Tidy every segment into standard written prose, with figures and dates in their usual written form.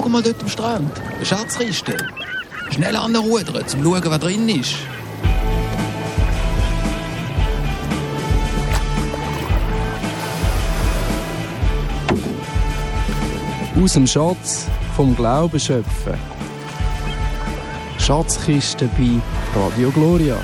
Schau mal dort am Strand. Eine Schatzkiste. Schnell anrudern, zum schauen, was drin ist. Aus dem Schatz vom Glauben schöpfen. Schatzkiste bei Radio Gloria.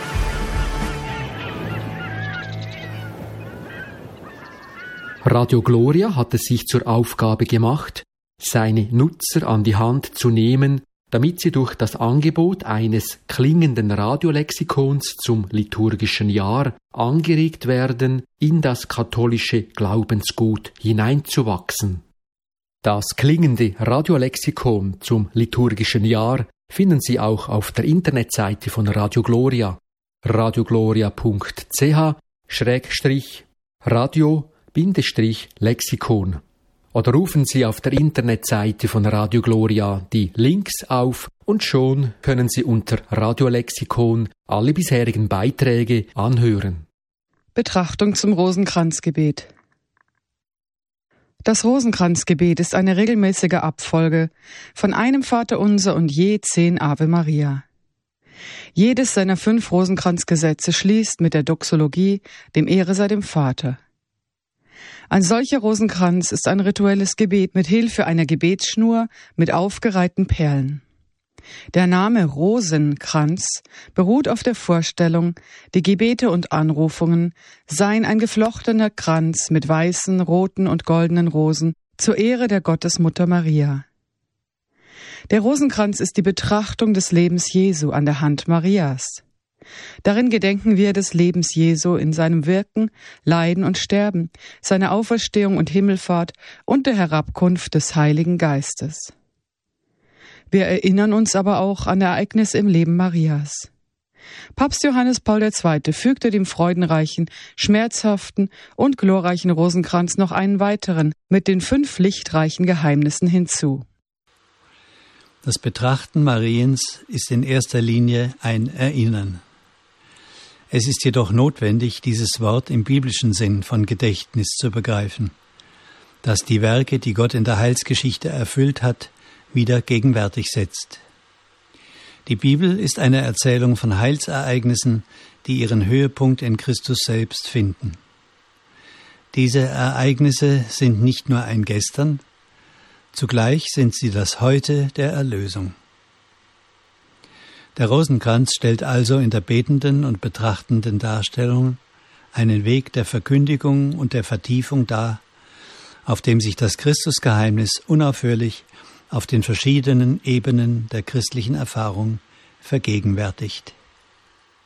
Radio Gloria hat es sich zur Aufgabe gemacht, seine Nutzer an die Hand zu nehmen, damit sie durch das Angebot eines klingenden Radiolexikons zum liturgischen Jahr angeregt werden, in das katholische Glaubensgut hineinzuwachsen. Das klingende Radiolexikon zum liturgischen Jahr finden Sie auch auf der Internetseite von Radio Gloria, radiogloria.ch/radio-lexikon. Oder rufen Sie auf der Internetseite von Radio Gloria die Links auf und schon können Sie unter Radiolexikon alle bisherigen Beiträge anhören. Betrachtung zum Rosenkranzgebet. Das Rosenkranzgebet ist eine regelmäßige Abfolge von einem Vaterunser und je 10 Ave Maria. Jedes seiner 5 Rosenkranzgesetze schließt mit der Doxologie, dem Ehre sei dem Vater. Ein solcher Rosenkranz ist ein rituelles Gebet mit Hilfe einer Gebetsschnur mit aufgereihten Perlen. Der Name Rosenkranz beruht auf der Vorstellung, die Gebete und Anrufungen seien ein geflochtener Kranz mit weißen, roten und goldenen Rosen zur Ehre der Gottesmutter Maria. Der Rosenkranz ist die Betrachtung des Lebens Jesu an der Hand Marias. Darin gedenken wir des Lebens Jesu in seinem Wirken, Leiden und Sterben, seiner Auferstehung und Himmelfahrt und der Herabkunft des Heiligen Geistes. Wir erinnern uns aber auch an Ereignisse im Leben Marias. Papst Johannes Paul II. Fügte dem freudenreichen, schmerzhaften und glorreichen Rosenkranz noch einen weiteren mit den 5 lichtreichen Geheimnissen hinzu. Das Betrachten Mariens ist in erster Linie ein Erinnern. Es ist jedoch notwendig, dieses Wort im biblischen Sinn von Gedächtnis zu begreifen, das die Werke, die Gott in der Heilsgeschichte erfüllt hat, wieder gegenwärtig setzt. Die Bibel ist eine Erzählung von Heilsereignissen, die ihren Höhepunkt in Christus selbst finden. Diese Ereignisse sind nicht nur ein Gestern, zugleich sind sie das Heute der Erlösung. Der Rosenkranz stellt also in der betenden und betrachtenden Darstellung einen Weg der Verkündigung und der Vertiefung dar, auf dem sich das Christusgeheimnis unaufhörlich auf den verschiedenen Ebenen der christlichen Erfahrung vergegenwärtigt.